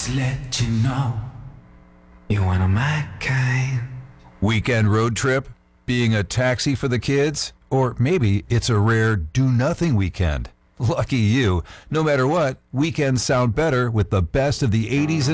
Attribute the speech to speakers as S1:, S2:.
S1: Just let you know you're one of my kind.
S2: Weekend road trip? Being a taxi for the kids? Or maybe it's a rare do-nothing weekend. Lucky you. No matter what, weekends sound better with the best of the 80s and